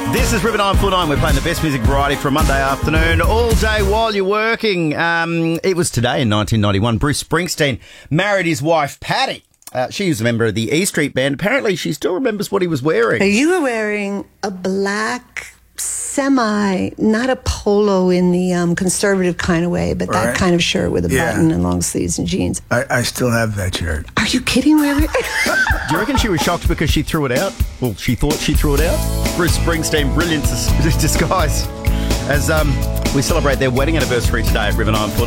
This is River 949. We're playing the best music variety for a Monday afternoon, all day while you're working. It was today in 1991. Bruce Springsteen married his wife, Patty. She was a member of the E Street Band. Apparently, she still remembers what he was wearing. You were wearing a black not a polo in the conservative kind of way, but that kind of shirt with a button and long sleeves and jeans. I still have that shirt. Are you kidding me? Do you reckon she was shocked because she threw it out? Well, she thought she threw it out. Bruce Springsteen, brilliant disguise. As we celebrate their wedding anniversary today at River 949.